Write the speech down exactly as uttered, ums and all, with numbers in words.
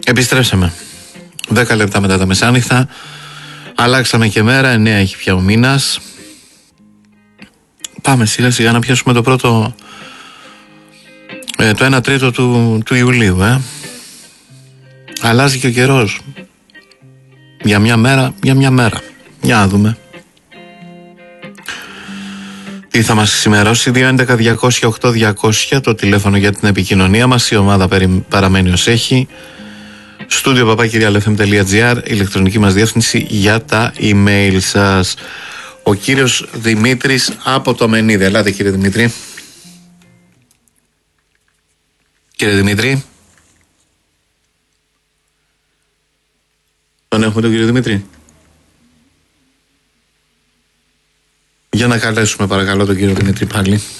Επιστρέψαμε. Δέκα λεπτά μετά τα μεσάνυχτα. Αλλάξαμε και μέρα, εννέα έχει πια ο μήνας. Πάμε σιγά σιγά να πιάσουμε το πρώτο, ε, το ένα τρίτο του, του Ιουλίου. Ε. Αλλάζει και ο καιρός. Για μια μέρα, για μια μέρα. Για να δούμε τι θα μας ξημερώσει. Δύο έντεκα διακόσια οκτώ διακόσια το τηλέφωνο για την επικοινωνία μας. Η ομάδα περι, παραμένει ως έχει. Στούντιο παπάκι real f m τελεία g r, ηλεκτρονική μας διεύθυνση για τα email σας. Ο κύριος Δημήτρης από το Μενίδη. Ελάτε κύριε Δημήτρη. Κύριε Δημήτρη. Τον έχουμε τον κύριο Δημήτρη. Για να καλέσουμε παρακαλώ τον κύριο Δημήτρη πάλι.